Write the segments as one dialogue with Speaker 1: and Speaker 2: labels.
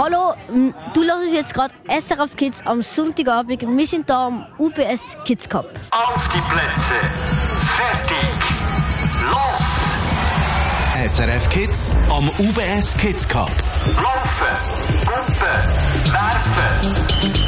Speaker 1: Hallo, du hörst jetzt gerade SRF Kids am Sonntagabend. Wir sind hier am UBS Kids Cup.
Speaker 2: Auf die Plätze, fertig, los!
Speaker 3: SRF Kids am UBS Kids Cup.
Speaker 2: Laufen, pumpen, werfen.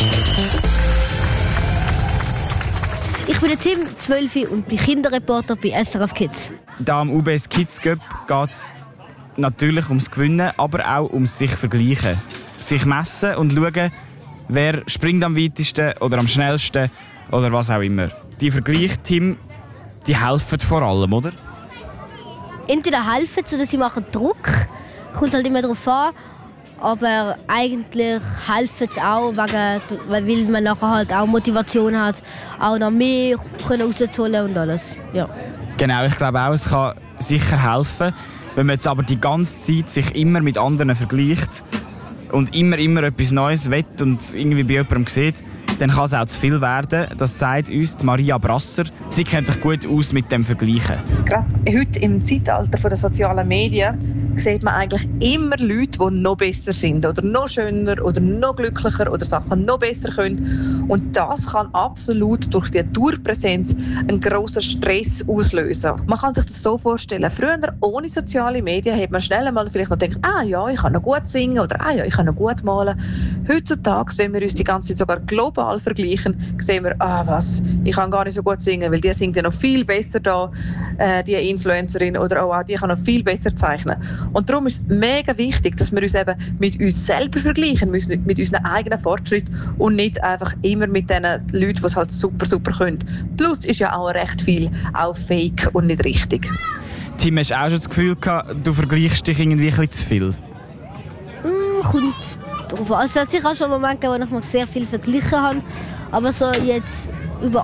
Speaker 1: Ich bin der Tim, 12 und bin Kinderreporter bei SRF Kids.
Speaker 4: Hier am UBS Kids Cup geht es natürlich ums Gewinnen, aber auch ums sich vergleichen. Sich messen und schauen, wer springt am weitesten oder am schnellsten oder was auch immer. Die Vergleiche, Tim, die helfen vor allem, oder?
Speaker 1: Entweder helfen sie oder sie machen Druck. Kommt halt immer darauf an. Aber eigentlich helfen sie auch, weil man nachher halt auch Motivation hat, auch noch mehr rauszuholen und alles. Ja.
Speaker 4: Genau, ich glaube auch, es kann sicher helfen. Wenn man jetzt aber die ganze Zeit sich immer mit anderen vergleicht und immer etwas Neues will und irgendwie bei jemandem sieht, dann kann es auch zu viel werden. Das sagt uns Maria Brasser. Sie kennt sich gut aus mit dem Vergleichen.
Speaker 5: Gerade heute im Zeitalter der sozialen Medien sieht man eigentlich immer Leute, die noch besser sind oder noch schöner oder noch glücklicher oder Sachen noch besser können. Und das kann absolut durch die Dauerpräsenz einen grossen Stress auslösen. Man kann sich das so vorstellen, früher ohne soziale Medien hat man schnell einmal vielleicht noch gedacht, ja, ich kann noch gut singen oder ja, ich kann noch gut malen. Heutzutage, wenn wir uns die ganze Zeit sogar global vergleichen, sehen wir, ich kann gar nicht so gut singen, weil die singt ja noch viel besser da, die Influencerin, oder auch die kann noch viel besser zeichnen. Und darum ist es mega wichtig, dass wir uns eben mit uns selber vergleichen müssen, mit unseren eigenen Fortschritten und nicht einfach immer mit den Leuten, die es halt super können. Plus ist ja auch recht viel auch fake und nicht richtig.
Speaker 4: Tim, hast du auch schon das Gefühl gehabt, du vergleichst dich irgendwie ein bisschen zu viel?
Speaker 1: Kommt drauf an. Es hat sicher auch schon Momente gegeben, wo ich mich sehr viel verglichen habe. Aber so jetzt über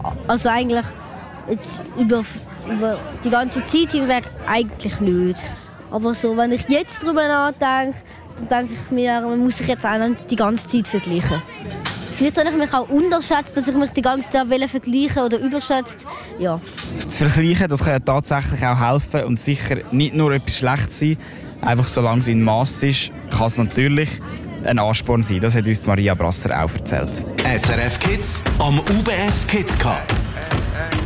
Speaker 1: die ganze Zeit hinweg eigentlich nicht. Aber so, wenn ich jetzt darüber nachdenke, dann denke ich mir, man muss sich jetzt auch nicht die ganze Zeit vergleichen. Vielleicht habe ich mich auch unterschätzt, dass ich mich die ganze Zeit vergleichen oder überschätzt. Ja.
Speaker 4: Das Vergleichen, das kann ja tatsächlich auch helfen und sicher nicht nur etwas Schlechtes sein. Einfach solange es in Mass ist, kann es natürlich ein Ansporn sein. Das hat uns Maria Brasser auch erzählt.
Speaker 3: SRF Kids am UBS Kids Cup.